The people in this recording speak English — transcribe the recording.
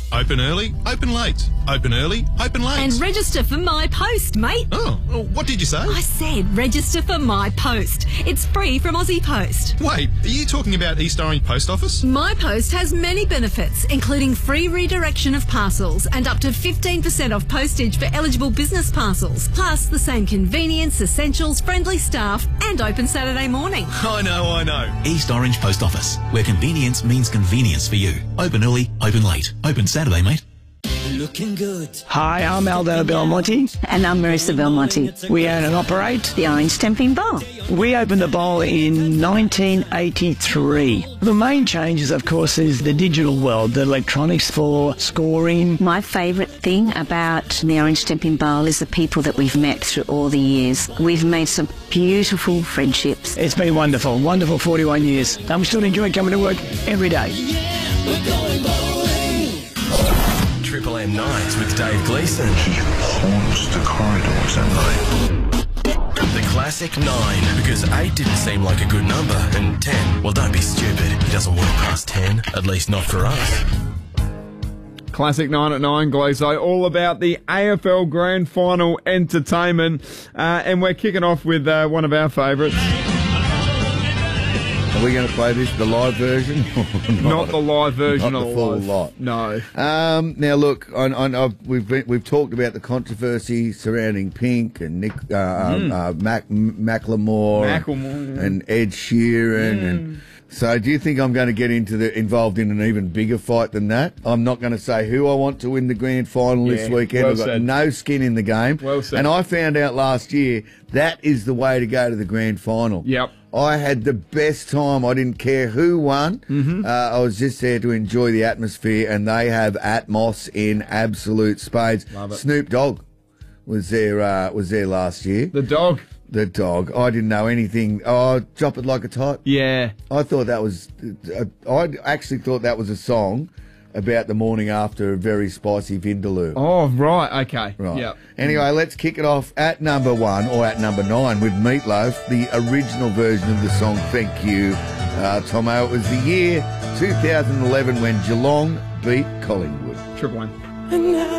Open early, open late. Open early, open late. And register for My Post, mate. Oh, well, what did you say? I said register for My Post. It's free from Aussie Post. Wait, are you talking about East Orange Post Office? My Post has many benefits, including free redirection of parcels and up to 15% off postage for eligible business parcels, plus the same convenience, essentials, friendly staff and open Saturday morning. I know. East Orange Post Office, where convenience means convenience for you. Open early, open late. Open Saturday, mate. Looking good. Hi, I'm Aldana Belmonte. And I'm Marissa Belmonte. We own and operate The Orange Stamping Bowl. We opened the bowl in 1983. The main changes, of course, is the digital world, the electronics for scoring. My favourite thing about the Orange Stamping Bowl is the people that we've met through all the years. We've made some beautiful friendships. It's been wonderful, wonderful 41 years. And we still enjoy coming to work every day. We're going bowling. Triple M Nights with Dave Gleeson. He haunts the corridors at night. The classic 9, because 8 didn't seem like a good number, and 10, well, don't be stupid. It doesn't work past 10, at least not for us. Classic 9 at 9, Gleeso, all about the AFL Grand Final entertainment, and we're kicking off with one of our favourites. Are we going to play this, the live version? Not the live version. Not the full lot. No. Now, look, we've talked about the controversy surrounding Pink and Macklemore and Ed Sheeran. And so do you think I'm going to get involved in an even bigger fight than that? I'm not going to say who I want to win the grand final this weekend. Well I've got said. no skin in the game. Well said. And I found out last year that is the way to go to the grand final. Yep. I had the best time. I didn't care who won. I was just there to enjoy the atmosphere, and they have Atmos in absolute spades. Love it. Snoop Dogg was there last year. The dog. The dog. I didn't know anything. Oh, Drop It Like a Type. Yeah. I thought that was. I actually thought that was a song about the morning after a very spicy Vindaloo. Oh, right. Okay. Right. Yep. Anyway, let's kick it off at number 1 or at number 9 with Meatloaf, the original version of the song Thank You, Tomo. It was the year 2011 when Geelong beat Collingwood. Triple M.